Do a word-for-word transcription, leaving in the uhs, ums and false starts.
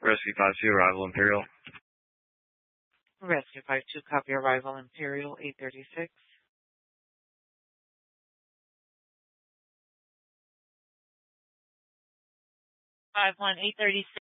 Rescue five two, arrival Imperial. Rescue five two, copy arrival Imperial eight thirty-six. five one, eight thirty-six.